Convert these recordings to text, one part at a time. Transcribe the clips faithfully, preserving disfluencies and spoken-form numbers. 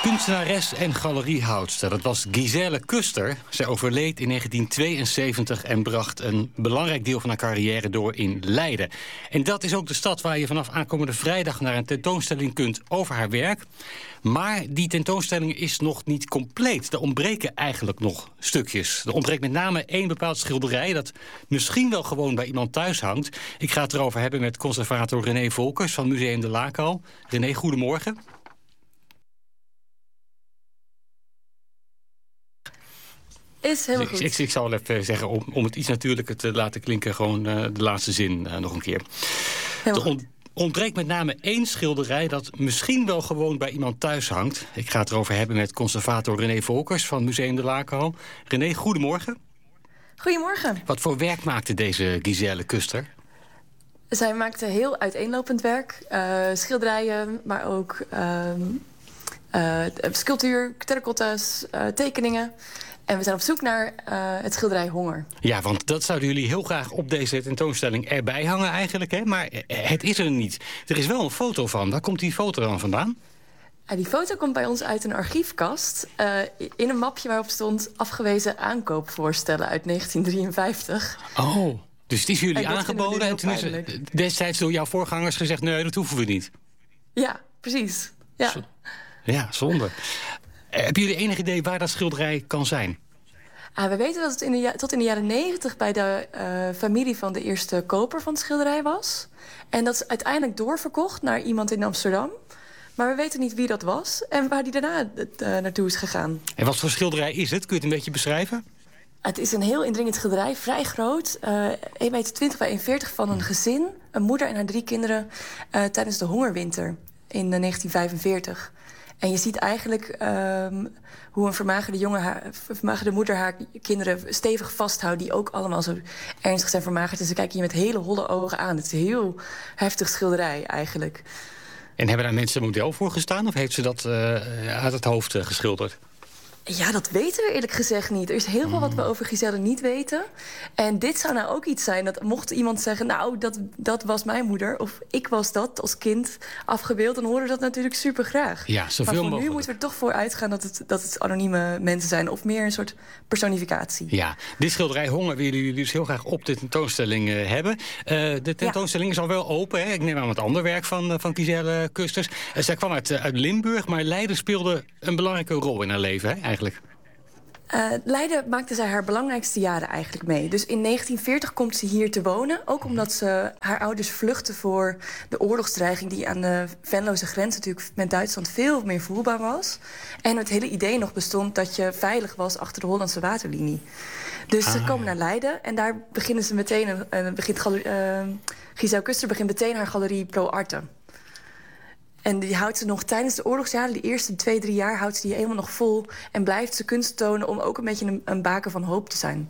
Kunstenares en galeriehoudster, dat was Giselle Kuster. Zij overleed in negentien tweeënzeventig en bracht een belangrijk deel van haar carrière door in Leiden. En dat is ook de stad waar je vanaf aankomende vrijdag naar een tentoonstelling kunt over haar werk. Maar die tentoonstelling is nog niet compleet. Er ontbreken eigenlijk nog stukjes. Er ontbreekt met name één bepaald schilderij dat misschien wel gewoon bij iemand thuis hangt. Ik ga het erover hebben met conservator René Volkers van Museum de Lakenhal. René, goedemorgen. Is heel goed. Ik, ik, ik zal wel even zeggen, om, om het iets natuurlijker te laten klinken, gewoon uh, de laatste zin uh, nog een keer. Er ont, ontbreekt met name één schilderij dat misschien wel gewoon bij iemand thuis hangt. Ik ga het erover hebben met conservator René Volkers van Museum de Lakenhal. René, goedemorgen. Goedemorgen. Wat voor werk maakte deze Giselle Kuster? Zij maakte heel uiteenlopend werk. Uh, schilderijen, maar ook uh, uh, sculptuur, terracotta's, uh, tekeningen. En we zijn op zoek naar uh, het schilderij Honger. Ja, want dat zouden jullie heel graag op deze tentoonstelling erbij hangen eigenlijk, hè? Maar het is er niet. Er is wel een foto van. Waar komt die foto dan vandaan? Uh, die foto komt bij ons uit een archiefkast. Uh, in een mapje waarop stond afgewezen aankoopvoorstellen uit negentien drieënvijftig. Oh, dus het is jullie en aangeboden en toen is er destijds door jouw voorgangers gezegd, nee, dat hoeven we niet. Ja, precies. Ja, Z- ja zonde. Hebben jullie enig idee waar dat schilderij kan zijn? Uh, we weten dat het in de ja- tot in de jaren negentig bij de uh, familie van de eerste koper van het schilderij was. En dat is uiteindelijk doorverkocht naar iemand in Amsterdam. Maar we weten niet wie dat was en waar die daarna uh, naartoe is gegaan. En wat voor schilderij is het? Kun je het een beetje beschrijven? Het is een heel indringend schilderij, vrij groot. Uh, één meter twintig bij één meter veertig van een gezin. Een moeder en haar drie kinderen uh, tijdens de hongerwinter in uh, negentien vijfenveertig. En je ziet eigenlijk um, hoe een vermagerde, jongen haar, vermagerde moeder haar kinderen stevig vasthoudt, die ook allemaal zo ernstig zijn vermagerd. En ze kijken je met hele holle ogen aan. Het is een heel heftig schilderij eigenlijk. En hebben daar mensen model voor gestaan? Of heeft ze dat uh, uit het hoofd uh, geschilderd? Ja, dat weten we eerlijk gezegd niet. Er is heel veel wat we over Giselle niet weten. En dit zou nou ook iets zijn dat mocht iemand zeggen, nou, dat, dat was mijn moeder, of ik was dat als kind afgebeeld, dan horen we dat natuurlijk super graag. Ja, zoveel maar voor mogelijk. nu moeten we er toch voor uitgaan dat het, dat het anonieme mensen zijn, of meer een soort personificatie. Ja, dit schilderij Honger willen jullie dus heel graag op de tentoonstelling uh, hebben. Uh, de tentoonstelling ja. is al wel open, hè? Ik neem aan het andere werk van, uh, van Giselle Kusters. Uh, zij kwam uit, uh, uit Limburg, maar Leiden speelde een belangrijke rol in haar leven, hè, eigenlijk. Uh, Leiden maakte zij haar belangrijkste jaren eigenlijk mee. Dus in negentien veertig komt ze hier te wonen. Ook omdat ze, haar ouders vluchtten voor de oorlogsdreiging die aan de Venlose grens natuurlijk met Duitsland veel meer voelbaar was. En het hele idee nog bestond dat je veilig was achter de Hollandse waterlinie. Dus ah, ze komen naar Leiden en daar beginnen ze meteen, uh, begint galerie, uh, Giselle Kuster begint meteen haar galerie Pro Arte. En die houdt ze nog tijdens de oorlogsjaren, de eerste twee, drie jaar, houdt ze die helemaal nog vol. En blijft ze kunst tonen om ook een beetje een, een baken van hoop te zijn.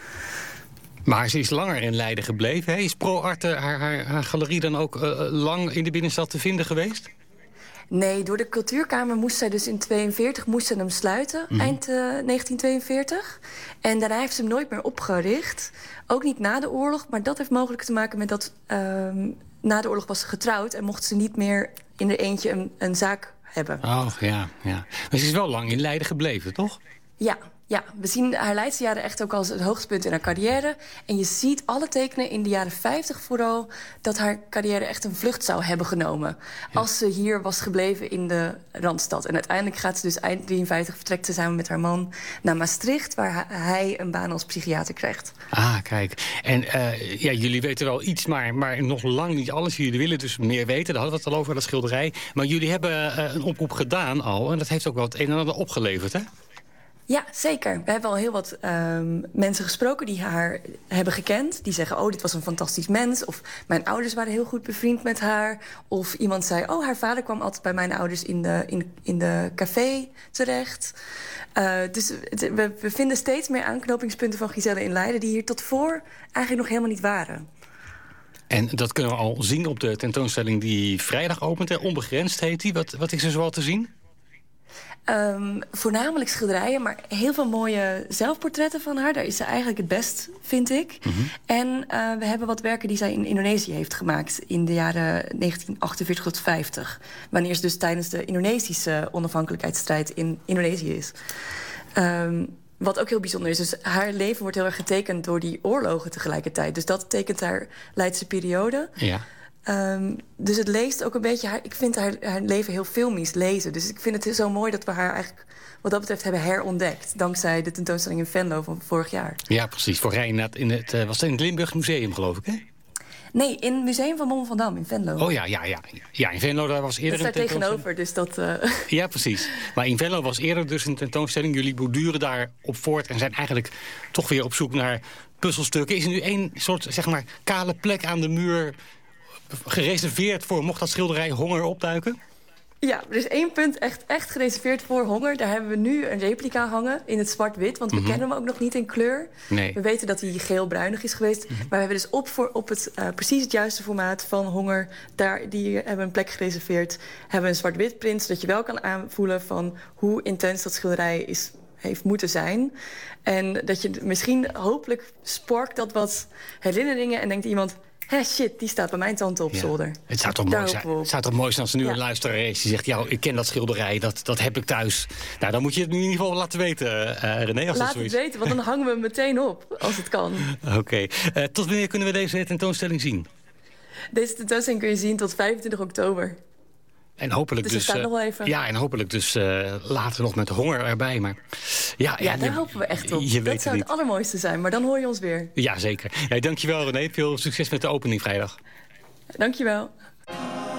Maar ze is langer in Leiden gebleven. Hè? Is Pro Arte, haar, haar, haar galerie, dan ook uh, lang in de binnenstad te vinden geweest? Nee, door de cultuurkamer moest zij dus in tweeënveertig moest ze hem sluiten, mm-hmm. eind uh, negentien tweeënveertig. En daarna heeft ze hem nooit meer opgericht. Ook niet na de oorlog, maar dat heeft mogelijk te maken met dat Uh, na de oorlog was ze getrouwd en mocht ze niet meer in er eentje een, een zaak hebben. Oh, ja, ja. Maar ze is wel lang in Leiden gebleven, toch? Ja, ja. We zien haar Leidse jaren echt ook als het hoogtepunt in haar carrière. En je ziet alle tekenen in de jaren vijftig vooral dat haar carrière echt een vlucht zou hebben genomen. Ja. Als ze hier was gebleven in de Randstad. En uiteindelijk gaat ze dus eind drieënvijftig vertrekt ze samen met haar man naar Maastricht, waar hij een baan als psychiater krijgt. Ah, kijk. En uh, ja, jullie weten wel iets, maar, maar nog lang niet alles. Jullie willen dus meer weten. Daar hadden we het al over, dat schilderij. Maar jullie hebben uh, een oproep gedaan al. En dat heeft ook wel het een en ander opgeleverd, hè? Ja, zeker. We hebben al heel wat um, mensen gesproken die haar hebben gekend. Die zeggen, oh, dit was een fantastisch mens. Of mijn ouders waren heel goed bevriend met haar. Of iemand zei, oh, haar vader kwam altijd bij mijn ouders in de, in, in de café terecht. Uh, dus het, we, we vinden steeds meer aanknopingspunten van Giselle in Leiden die hier tot voor eigenlijk nog helemaal niet waren. En dat kunnen we al zien op de tentoonstelling die vrijdag opent. Hè? Onbegrensd heet die. Wat, wat is er zoal te zien? Um, voornamelijk schilderijen, maar heel veel mooie zelfportretten van haar. Daar is ze eigenlijk het best, vind ik. Mm-hmm. En uh, we hebben wat werken die zij in Indonesië heeft gemaakt in de jaren negentien achtenveertig tot vijftig. Wanneer ze dus tijdens de Indonesische onafhankelijkheidsstrijd in Indonesië is. Um, Wat ook heel bijzonder is. Dus haar leven wordt heel erg getekend door die oorlogen tegelijkertijd. Dus dat tekent haar Leidse periode. Ja. Um, dus het leest ook een beetje... Haar, ik vind haar, haar leven heel filmisch lezen. Dus ik vind het zo mooi dat we haar eigenlijk wat dat betreft hebben herontdekt. Dankzij de tentoonstelling in Venlo van vorig jaar. Ja, precies. Vorig jaar in het, in het, uh, was het in het Limburg Museum, geloof ik, hè? Nee, in het Museum van Mom van Dam in Venlo. Oh ja, ja, ja. Ja, in Venlo daar was eerder dat een tentoonstelling. Dat is daar tegenover, dus dat... Uh... Ja, precies. Maar in Venlo was eerder dus een tentoonstelling. Jullie borduren daar op voort en zijn eigenlijk toch weer op zoek naar puzzelstukken. Is er nu één soort, zeg maar, kale plek aan de muur gereserveerd voor, mocht dat schilderij Honger opduiken? Ja, er is één punt echt, echt gereserveerd voor Honger. Daar hebben we nu een replica hangen in het zwart-wit. Want we mm-hmm. kennen hem ook nog niet in kleur. Nee. We weten dat hij geel-bruinig is geweest. Mm-hmm. Maar we hebben dus op, voor, op het uh, precies het juiste formaat van Honger... Daar, die hebben we een plek gereserveerd. Hebben we een zwart-wit print, zodat je wel kan aanvoelen van hoe intens dat schilderij is... heeft moeten zijn. En dat je misschien hopelijk sparkt dat wat herinneringen... en denkt iemand... Hé, shit, die staat bij mijn tante op ja. zolder. Het zou toch mooi zijn, het zou toch mooi zijn als er nu ja. een luisteraar is die zegt... ja, ik ken dat schilderij, dat, dat heb ik thuis. Nou, dan moet je het nu in ieder geval laten weten, uh, René. Als Laat dat zo het is. weten, want dan hangen we hem meteen op, als het kan. Oké. Okay. Uh, tot wanneer kunnen we deze tentoonstelling zien? Deze tentoonstelling kun je zien tot vijfentwintig oktober. En hopelijk dus, dus uh, nog wel even. Ja, en hopelijk dus uh, later nog met Honger erbij. Maar ja, ja, ja daar je, hopen we echt op. Je dat weet zou het, het allermooiste zijn, maar dan hoor je ons weer. Ja, zeker. Ja, dankjewel René. Veel succes met de opening vrijdag. Dankjewel.